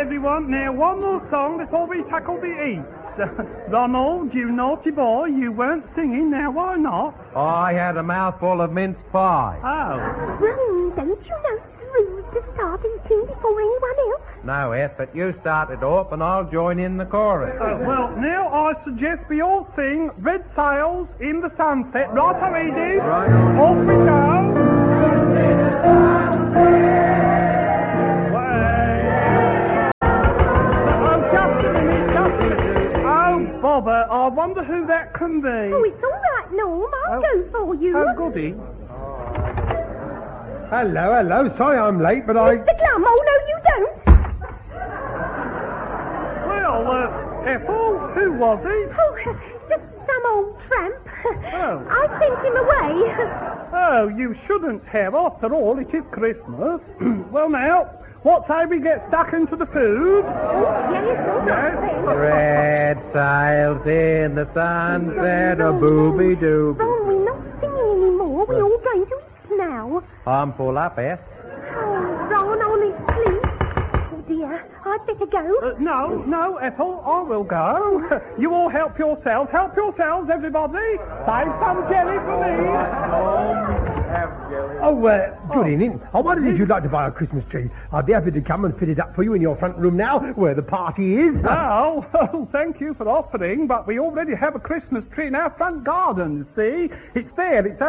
everyone. Now, one more song before we tackle the eats. Ronald, you naughty boy, you weren't singing. Now, why not? I had a mouthful of mince pie. Oh. Ron, don't you know it's rude to start eating before anyone else? No, Eth, but you start it off and I'll join in the chorus. Well, now I suggest we all sing Red Sails in the Sunset. Right, Edie? Right. Off we go. Bobber, I wonder who that can be. Oh, it's all right, Norm. I'll go for you. Oh, goody. Hello. Sorry I'm late, but I... Mr. Glum, oh, no, you don't. Well, Ethel, who was he? Oh, just some old tramp. Oh. I sent him away. Oh, you shouldn't have. After all, it is Christmas. Well, now, what say we get stuck into the food? Oh, yes, all right, then. Red sails in the sunset, a booby-doo. Ron, we're not singing anymore. We're all going to eat now. I'm full up, Eth. Oh, Ron, honestly. Oh, dear. I'd better go. No, Ethel, I will go. You all help yourselves. Help yourselves, everybody. Save some jelly for me. Good evening. I wondered if you'd like to buy a Christmas tree. I'd be happy to come and fit it up for you in your front room now, where the party is. Well, thank you for offering, but we already have a Christmas tree in our front garden, see? It's there, it's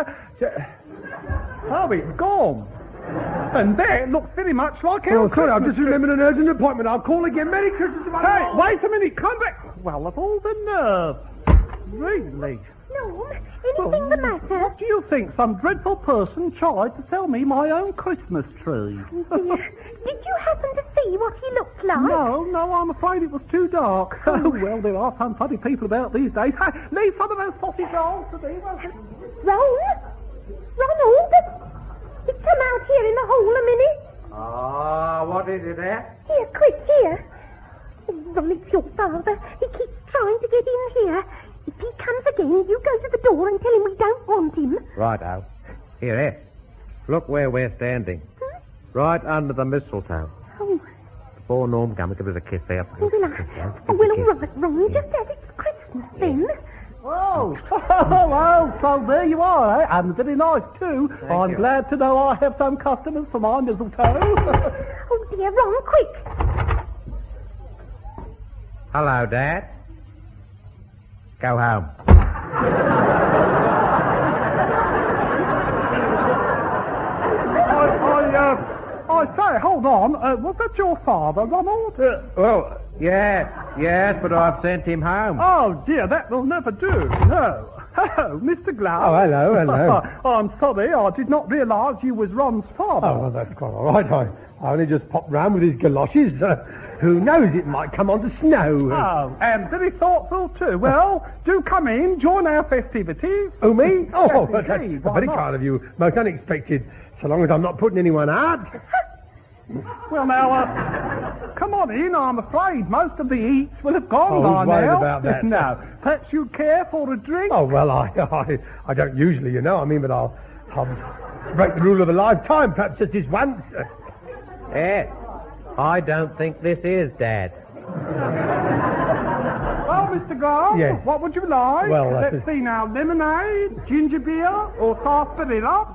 gone. And there, it looks very much like our sorry, I've Christmas just remembered an urgent appointment. I'll call again. Merry Christmas. Hey, wait a minute, come back. Well, of all the nerve. Really? Norm, anything the matter? What do you think? Some dreadful person tried to sell me my own Christmas tree. Oh, dear. Did you happen to see what he looked like? No, I'm afraid it was too dark. Oh, well, there are some funny people about these days. Hey, leave some of those sausage rolls to me. Ronald? Come out here in the hall a minute. What is it, Eth? Here, quick, here. Oh, Ron, it's your father. He keeps trying to get in here. If he comes again, you go to the door and tell him we don't want him. Righto. Here, Eth. Look where we're standing. Huh? Right under the mistletoe. Oh, Before Norm comes, give us a kiss there. all right, Ron. Just as it's Christmas, then. Oh, so there you are, eh? And very nice, too. I'm glad to know I have some customers for my mistletoe. Oh, dear, Ron, quick. Hello, Dad. Go home. I say, hold on. Was that your father, Ronald? Yes, but I've sent him home. Oh, dear, that will never do. No. Oh, Mr. Glove. Oh, hello. I'm sorry, I did not realise you was Ron's father. Oh, well, that's quite all right. I only just popped round with his galoshes. Who knows, it might come on to snow. Oh, and very thoughtful, too. Well, do come in, join our festivities. Oh, me? Oh, Yes, that's indeed. very Why not? kind of you. Most unexpected. So long as I'm not putting anyone out. Well, now, come on in. I'm afraid most of the eats will have gone by who's worried now. about that? No. Perhaps you'd care for a drink? Oh, well, I don't usually, you know. I mean, but I'll break the rule of a lifetime, perhaps just this once. Eth, I don't think this is Dad. Well, Mr. Grant, Yes. what would you like? Well, Let's see now. Lemonade, ginger beer, or sarsaparilla?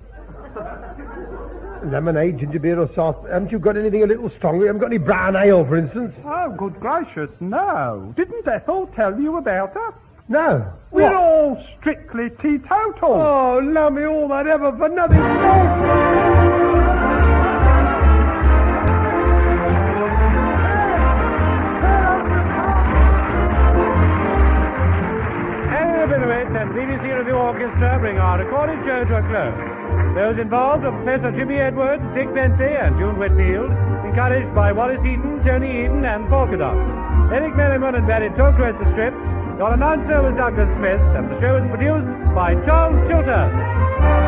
Lemonade, ginger beer, or sauce. Haven't you got anything a little stronger? You haven't got any brown ale, for instance? Oh, good gracious, no. Didn't Ethel tell you about us? No. We're What? all strictly teetotal. Oh, love me all that ever for nothing. Annual Pirouette and BBC Review Orchestra bring our recorded show to a close. Those involved are Professor Jimmy Edwards, Dick Bentley, and June Whitfield, encouraged by Wallace Eaton, Tony Eden, and Polkadot. Eric Merriman and Barry Talk wrote the script. Your announcer was Douglas Smith, and the show was produced by Charles Chilter.